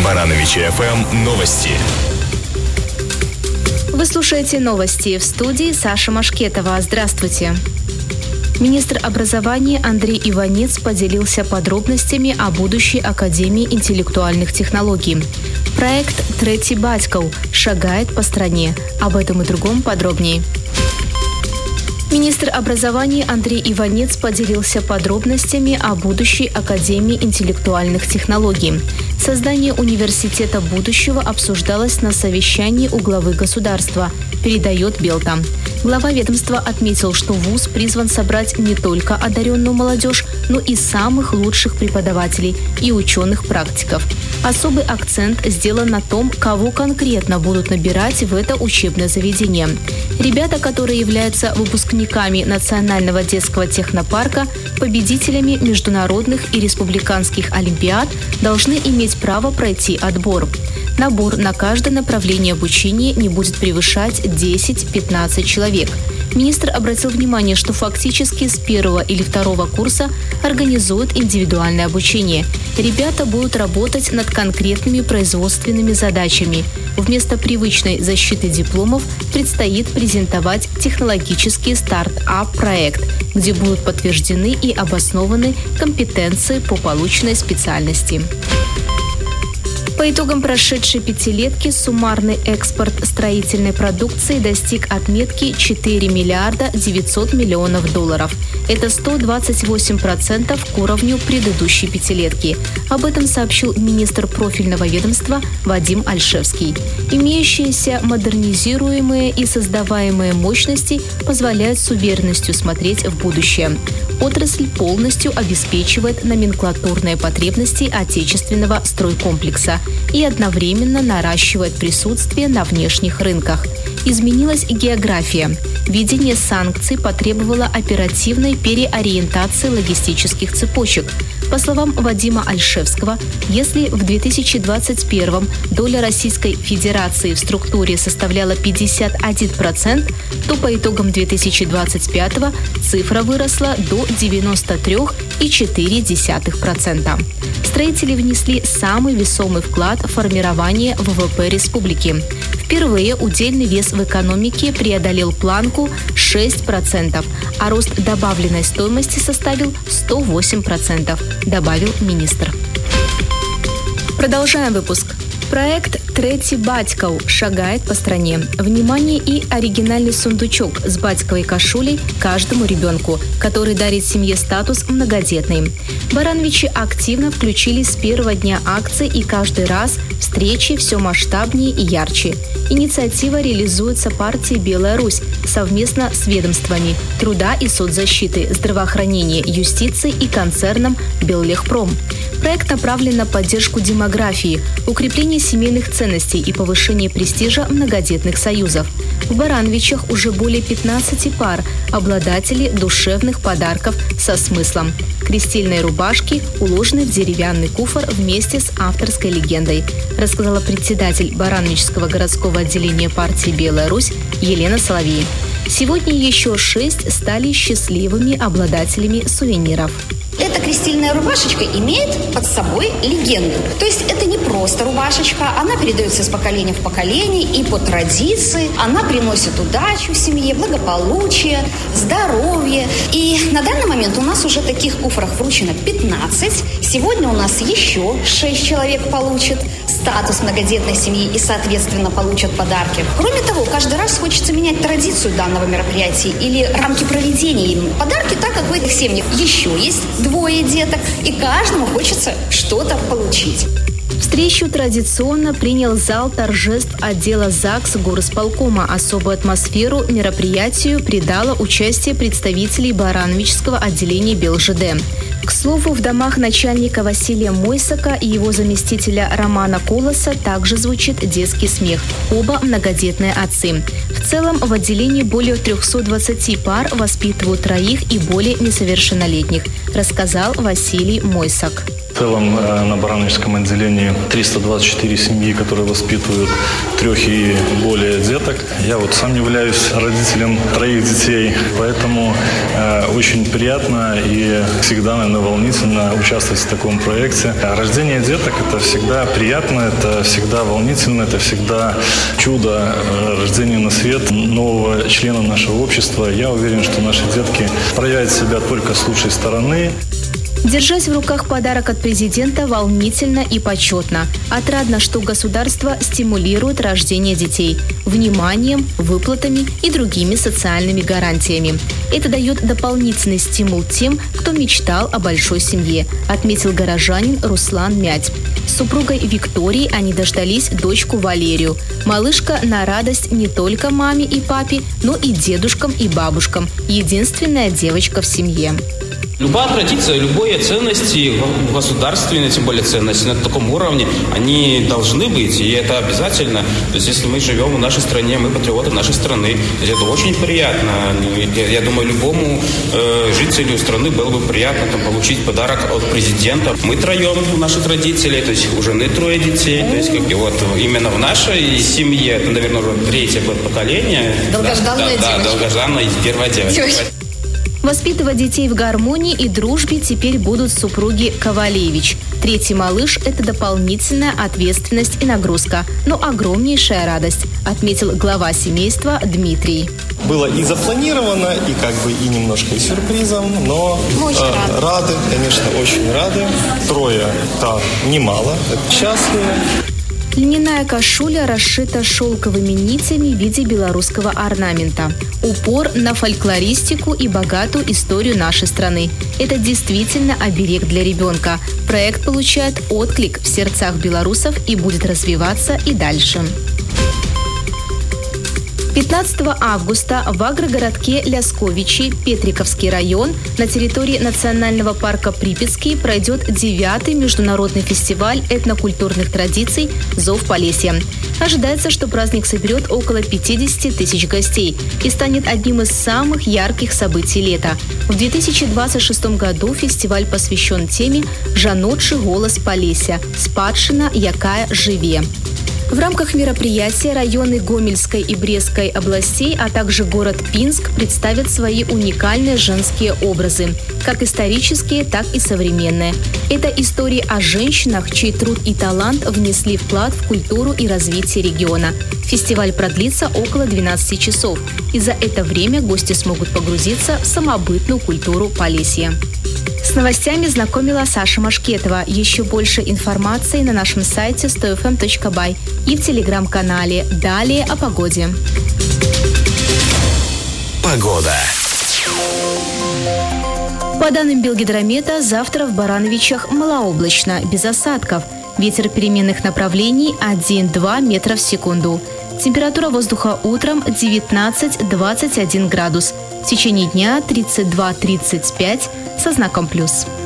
Барановичи ФМ новости. Вы слушаете новости. В студии Саша Машкетова. Здравствуйте. Министр образования Андрей Иванец поделился подробностями о будущей Академии интеллектуальных технологий. Проект «Трети батьков» шагает по стране. Об этом и другом подробнее. Министр образования Андрей Иванец поделился подробностями о будущей Академии интеллектуальных технологий. Создание университета будущего обсуждалось на совещании у главы государства, передает Белта. Глава ведомства отметил, что вуз призван собрать не только одаренную молодежь, но и самых лучших преподавателей и ученых-практиков. Особый акцент сделан на том, кого конкретно будут набирать в это учебное заведение. Ребята, которые являются выпускниками Национального детского технопарка, победителями международных и республиканских олимпиад, должны иметь право пройти отбор. Набор на каждое направление обучения не будет превышать 10-15 человек. Министр обратил внимание, что фактически с первого или второго курса организуют индивидуальное обучение. Ребята будут работать над конкретными производственными задачами. Вместо привычной защиты дипломов предстоит презентовать технологический стартап-проект, где будут подтверждены и обоснованы компетенции по полученной специальности. По итогам прошедшей пятилетки суммарный экспорт строительной продукции достиг отметки 4 миллиарда 900 миллионов долларов. Это 128% к уровню предыдущей пятилетки. Об этом сообщил министр профильного ведомства Вадим Альшевский. Имеющиеся модернизируемые и создаваемые мощности позволяют с уверенностью смотреть в будущее. Отрасль полностью обеспечивает номенклатурные потребности отечественного стройкомплекса и одновременно наращивает присутствие на внешних рынках. Изменилась география. Введение санкций потребовало оперативной переориентации логистических цепочек. По словам Вадима Альшевского, если в 2021 доля Российской Федерации в структуре составляла 51%, то по итогам 2025 цифра выросла до 93,4%. Строители внесли самый весомый вклад в формирование ВВП республики. Впервые удельный вес в экономике преодолел планку 6%, а рост добавленной стоимости составил 108%, добавил министр. Продолжаем выпуск. Проект «Трети батьков» шагает по стране. Внимание и оригинальный сундучок с батьковой кашулей каждому ребенку, который дарит семье статус многодетный. Барановичи активно включились с первого дня акции, и каждый раз встречи все масштабнее и ярче. Инициатива реализуется партией «Белая Русь» совместно с ведомствами труда и соцзащиты, здравоохранения, юстиции и концерном «Беллегпром». Проект направлен на поддержку демографии, укрепление семейных ценностей и повышение престижа многодетных союзов. В Барановичах уже более 15 пар обладателей душевных подарков со смыслом. Крестильные рубашки уложены в деревянный куфр вместе с авторской легендой, рассказала председатель Барановичского городского отделения партии «Белая Русь» Елена Соловей. Сегодня еще 6 стали счастливыми обладателями сувениров. Эта крестильная рубашечка имеет под собой легенду. То есть это не просто рубашечка, она передается из поколения в поколение, и по традиции она приносит удачу семье, благополучие, здоровье. И на данный момент у нас уже таких куфров вручено 15. Сегодня у нас еще 6 человек получат статус многодетной семьи и, соответственно, получат подарки. Кроме того, каждый раз хочется менять традицию данного мероприятия или рамки проведения им подарки, так как в этих семьях еще есть 2 деток, и каждому хочется что-то получить. Встречу традиционно принял зал торжеств отдела ЗАГС горосполкома. Особую атмосферу мероприятию придало участие представителей Барановичского отделения БелЖД. К слову, в домах начальника Василия Мойсака и его заместителя Романа Колоса также звучит детский смех. Оба многодетные отцы. В целом в отделении более 320 пар воспитывают 3 и более несовершеннолетних, рассказал Василий Мойсак. В целом на Барановичском отделении 324 семьи, которые воспитывают 3 и более деток. Я сам являюсь родителем 3 детей, поэтому очень приятно и всегда, наверное, волнительно участвовать в таком проекте. Рождение деток – это всегда приятно, это всегда волнительно, это всегда чудо рождения на свет нового члена нашего общества. Я уверен, что наши детки проявят себя только с лучшей стороны. Держать в руках подарок от президента волнительно и почетно. Отрадно, что государство стимулирует рождение детей вниманием, выплатами и другими социальными гарантиями. Это дает дополнительный стимул тем, кто мечтал о большой семье, отметил горожанин Руслан Мядь. С супругой Викторией они дождались дочку Валерию. Малышка на радость не только маме и папе, но и дедушкам и бабушкам. Единственная девочка в семье. Любая традиция, любые ценности государственные, тем более ценности на таком уровне, они должны быть, и это обязательно. То есть, если мы живем в нашей стране, мы патриоты нашей страны, то есть это очень приятно. Я думаю, любому жителю страны было бы приятно получить подарок от президента. Мы 3 наших родителей, то есть у жены 3 детей, то есть именно в нашей семье, это, наверное, уже 3-е поколение. Долгожданная девочка. Да, долгожданная 1-я девочка. Воспитывать детей в гармонии и дружбе теперь будут супруги Ковалевич. 3-й малыш – это дополнительная ответственность и нагрузка, но огромнейшая радость, отметил глава семейства Дмитрий. Было и запланировано, и немножко и сюрпризом, но рады, конечно, очень рады. 3 – это немало, это счастливы. Льняная кашуля расшита шелковыми нитями в виде белорусского орнамента. Упор на фольклористику и богатую историю нашей страны. Это действительно оберег для ребенка. Проект получает отклик в сердцах белорусов и будет развиваться и дальше. 15 августа в агрогородке Лясковичи, Петриковский район, на территории Национального парка Припятский пройдет 9-й международный фестиваль этнокультурных традиций «Зов Полесья». Ожидается, что праздник соберет около 50 тысяч гостей и станет одним из самых ярких событий лета. В 2026 году фестиваль посвящен теме «Жаночий голос Полесья. Спадщина, якая живе». В рамках мероприятия районы Гомельской и Брестской областей, а также город Пинск представят свои уникальные женские образы, как исторические, так и современные. Это истории о женщинах, чей труд и талант внесли вклад в культуру и развитие региона. Фестиваль продлится около 12 часов, и за это время гости смогут погрузиться в самобытную культуру Полесья. С новостями знакомила Саша Машкетова. Еще больше информации на нашем сайте 100fm.by и в телеграм-канале. Далее о погоде. Погода. По данным Белгидромета, завтра в Барановичах малооблачно, без осадков. Ветер переменных направлений 1-2 метра в секунду. Температура воздуха утром 19-21 градус. В течение дня 32-35 со знаком плюс.